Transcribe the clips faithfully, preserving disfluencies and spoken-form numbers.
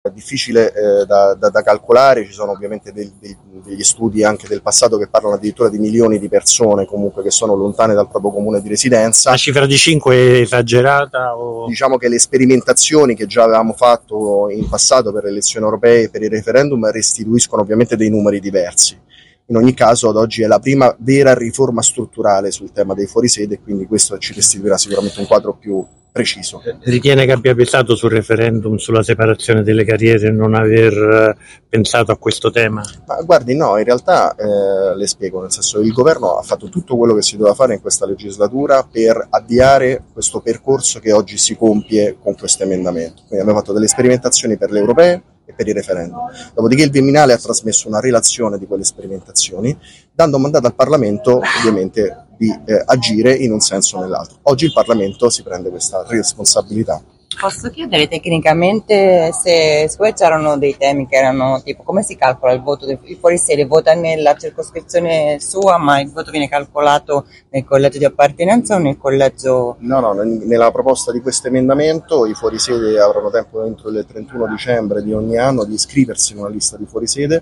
è difficile eh, da, da, da calcolare, ci sono ovviamente dei, dei, degli studi anche del passato che parlano addirittura di milioni di persone comunque che sono lontane dal proprio comune di residenza. La cifra di cinque è esagerata? O... Diciamo che le sperimentazioni che già avevamo fatto in passato per le elezioni europee e per il referendum restituiscono ovviamente dei numeri diversi. In ogni caso ad oggi è la prima vera riforma strutturale sul tema dei fuorisede e quindi questo ci restituirà sicuramente un quadro più preciso. Ritiene che abbia pesato sul referendum sulla separazione delle carriere non aver pensato a questo tema? Ma guardi, no, in realtà eh, le spiego, nel senso il governo ha fatto tutto quello che si doveva fare in questa legislatura per avviare questo percorso che oggi si compie con questo emendamento. Quindi abbiamo fatto delle sperimentazioni per le europee e per il referendum. Dopodiché il Viminale ha trasmesso una relazione di quelle sperimentazioni, dando mandato al Parlamento ovviamente di eh, agire in un senso o nell'altro. Oggi il Parlamento si prende questa responsabilità. Posso chiedere tecnicamente se siccome c'erano dei temi che erano tipo come si calcola il voto del fuorisede, vota nella circoscrizione sua ma il voto viene calcolato nel collegio di appartenenza o nel collegio... No, no, nella proposta di questo emendamento i fuorisede avranno tempo entro il trentuno dicembre di ogni anno di iscriversi in una lista di fuorisede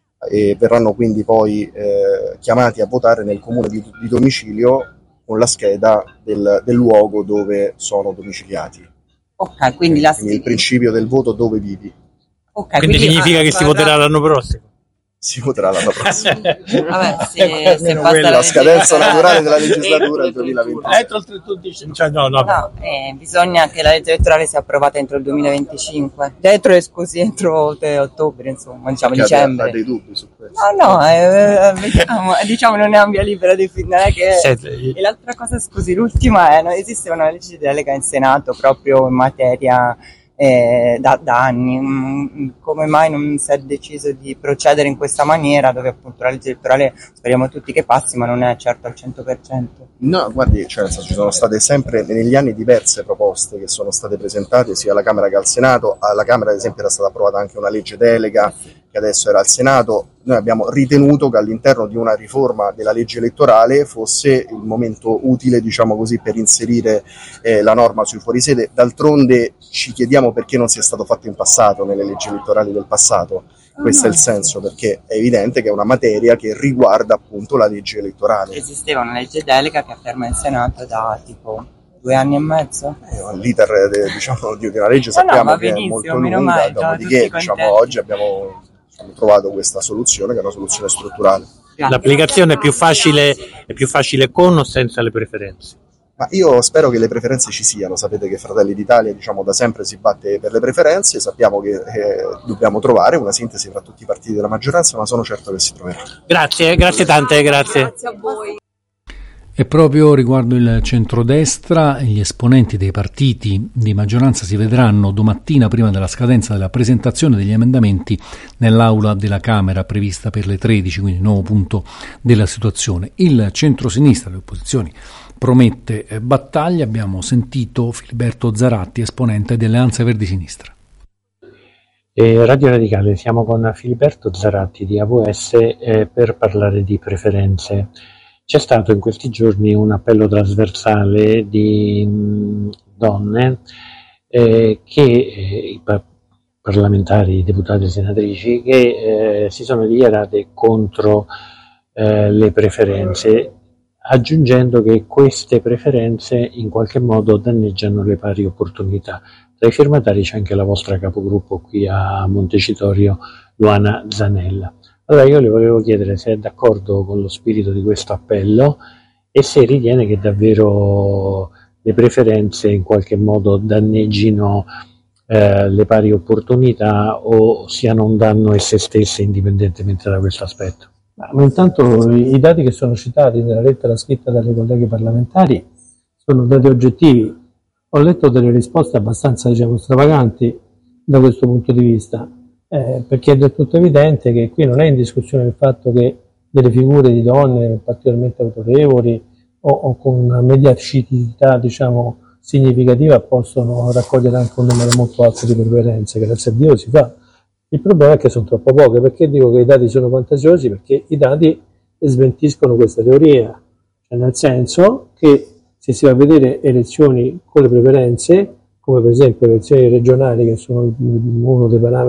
e verranno quindi poi eh, chiamati a votare nel comune di, di domicilio con la scheda del, del luogo dove sono domiciliati. Ok, quindi, la... quindi il principio del voto dove vivi. Okay, quindi, quindi significa ah, che si voterà l'anno prossimo? Si voterà l'anno prossimo. Vabbè, se, se la, la scadenza naturale della legislatura è il duemilaventisei. Entro il trentuno dicembre. Cioè, no, no. no eh, bisogna che la legge elettorale sia approvata entro il duemilaventicinque. Dentro e scusi, entro te, ottobre, insomma, diciamo che dicembre. Ha dei dubbi su questo? No, no, eh, diciamo, diciamo non è un via libera di non è che... Senti. E l'altra cosa, scusi, l'ultima è, non esiste una legge di delega in Senato proprio in materia... Eh, da, da anni, come mai non si è deciso di procedere in questa maniera dove appunto la legge elettorale speriamo tutti che passi ma non è certo al cento per cento? No, guardi, cioè nel senso, ci sono state sempre negli anni diverse proposte che sono state presentate sia alla Camera che al Senato. Alla Camera ad esempio era stata approvata anche una legge delega che adesso era al Senato. Noi abbiamo ritenuto che all'interno di una riforma della legge elettorale fosse il momento utile, diciamo così, per inserire eh, la norma sui fuorisede. D'altronde ci chiediamo perché non sia stato fatto in passato, nelle leggi elettorali del passato. Questo è il senso, perché è evidente che è una materia che riguarda appunto la legge elettorale. Esisteva una legge delega che afferma in Senato da tipo due anni e mezzo. Eh, l'iter de, diciamo, di una legge sappiamo no, no, che è molto lunga, dopodiché diciamo, oggi abbiamo Abbiamo trovato questa soluzione che è una soluzione strutturale. L'applicazione è più facile, è più facile con o senza le preferenze? Ma io spero che le preferenze ci siano. Sapete che Fratelli d'Italia diciamo da sempre si batte per le preferenze, sappiamo che eh, dobbiamo trovare una sintesi tra tutti i partiti della maggioranza, ma sono certo che si troverà. Grazie, grazie tante, grazie. Grazie a voi. E proprio riguardo il centrodestra, gli esponenti dei partiti di maggioranza si vedranno domattina prima della scadenza della presentazione degli emendamenti nell'aula della Camera prevista per le tredici, quindi nuovo punto della situazione. Il centrosinistra, le opposizioni, promette battaglia. Abbiamo sentito Filiberto Zaratti, esponente di Alleanza Verdi Sinistra. Eh, Radio Radicale, siamo con Filiberto Zaratti di A V S eh, per parlare di preferenze. C'è stato in questi giorni un appello trasversale di mh, donne eh, che eh, i par- parlamentari, i deputati e senatrici che eh, si sono dichiarate contro eh, le preferenze, aggiungendo che queste preferenze in qualche modo danneggiano le pari opportunità. Tra i firmatari c'è anche la vostra capogruppo qui a Montecitorio, Luana Zanella. Allora io le volevo chiedere se è d'accordo con lo spirito di questo appello e se ritiene che davvero le preferenze in qualche modo danneggino eh, le pari opportunità o siano un danno esse stesse indipendentemente da questo aspetto. Ma intanto i dati che sono citati nella lettera scritta dalle colleghe parlamentari sono dati oggettivi. Ho letto delle risposte abbastanza, diciamo, stravaganti da questo punto di vista. Eh, perché è del tutto evidente che qui non è in discussione il fatto che delle figure di donne particolarmente autorevoli o, o con una mediaticità diciamo significativa possono raccogliere anche un numero molto alto di preferenze, grazie a Dio si fa. Il problema è che sono troppo poche. Perché dico che i dati sono fantasiosi? Perché i dati smentiscono questa teoria, cioè nel senso che se si va a vedere elezioni con le preferenze, come per esempio le elezioni regionali che sono uno dei parametri